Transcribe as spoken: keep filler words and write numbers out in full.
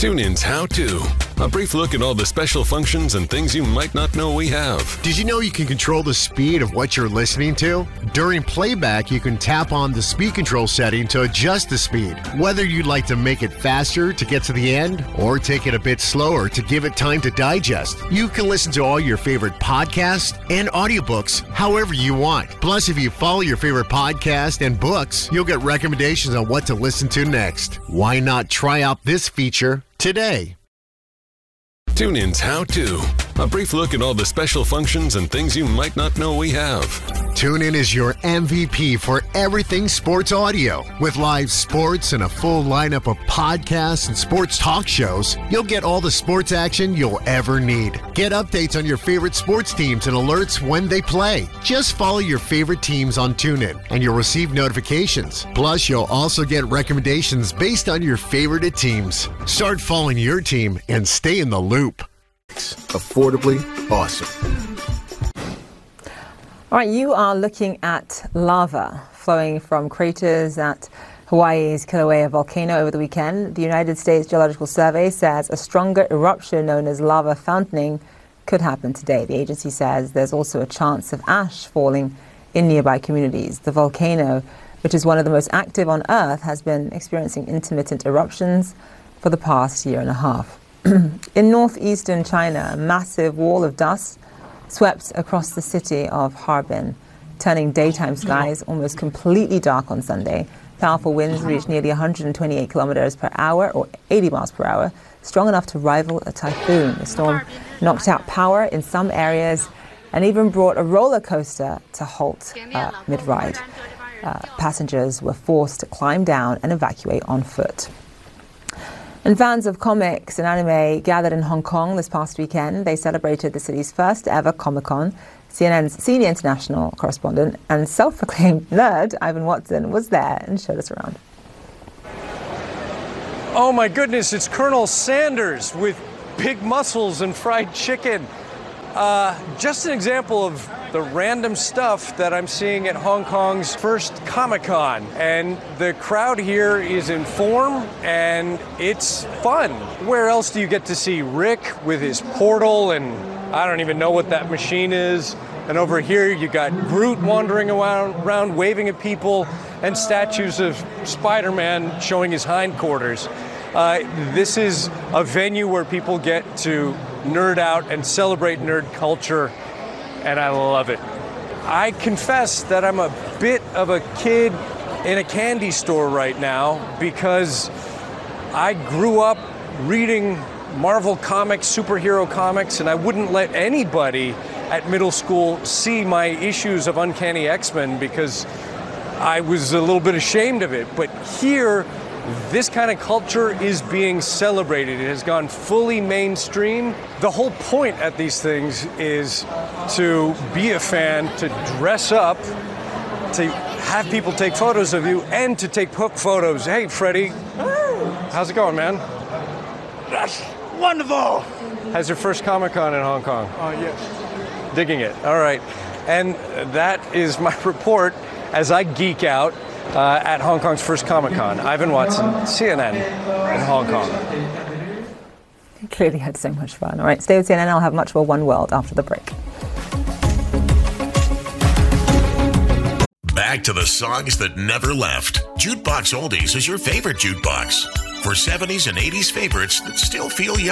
TuneIn's How To. A brief look at all the special functions and things you might not know we have. Did you know you can control the speed of what you're listening to? During playback, you can tap on the speed control setting to adjust the speed. Whether you'd like to make it faster to get to the end or take it a bit slower to give it time to digest, you can listen to all your favorite podcasts and audiobooks however you want. Plus, if you follow your favorite podcast and books, you'll get recommendations on what to listen to next. Why not try out this feature today? TuneIn's How To. A brief look at all the special functions and things you might not know we have. TuneIn is your M V P for everything sports audio. With live sports and a full lineup of podcasts and sports talk shows, you'll get all the sports action you'll ever need. Get updates on your favorite sports teams and alerts when they play. Just follow your favorite teams on TuneIn and you'll receive notifications. Plus, you'll also get recommendations based on your favorite teams. Start following your team and stay in the loop. Affordably awesome. All right, you are looking at lava flowing from craters at Hawaii's Kilauea volcano over the weekend. The United States Geological Survey says a stronger eruption known as lava fountaining could happen today. The agency says there's also a chance of ash falling in nearby communities. The volcano, which is one of the most active on Earth, has been experiencing intermittent eruptions for the past year and a half. In northeastern China, a massive wall of dust swept across the city of Harbin, turning daytime skies almost completely dark on Sunday. Powerful winds reached nearly one hundred twenty-eight kilometers per hour, or eighty miles per hour, strong enough to rival a typhoon. The storm knocked out power in some areas and even brought a roller coaster to halt uh, mid-ride. Uh, passengers were forced to climb down and evacuate on foot. And fans of comics and anime gathered in Hong Kong this past weekend. They celebrated the city's first ever Comic-Con. C N N's senior international correspondent and self-proclaimed nerd, Ivan Watson, was there and showed us around. Oh my goodness, it's Colonel Sanders with big muscles and fried chicken. Uh, just an example of the random stuff that I'm seeing at Hong Kong's first Comic-Con. And the crowd here is in form and it's fun. Where else do you get to see Rick with his portal and I don't even know what that machine is. And over here you got Groot wandering around, around waving at people and statues of Spider-Man showing his hindquarters. Uh, this is a venue where people get to nerd out and celebrate nerd culture, and I love it. I confess that I'm a bit of a kid in a candy store right now because I grew up reading Marvel comics, superhero comics, and I wouldn't let anybody at middle school see my issues of Uncanny X-Men because I was a little bit ashamed of it. But here, this kind of culture is being celebrated. It has gone fully mainstream. The whole point at these things is to be a fan, to dress up, to have people take photos of you, and to take photos. Hey, Freddie. How's it going, man? That's wonderful. How's your first Comic-Con in Hong Kong? Uh, yes. Digging it. All right. And that is my report as I geek out Uh, at Hong Kong's first Comic-Con. Ivan Watson, C N N in Hong Kong. He clearly had so much fun. All right, stay with C N N. I'll have much more One World after the break. Back to the songs that never left. Jukebox Oldies is your favorite jukebox. For seventies and eighties favorites that still feel young.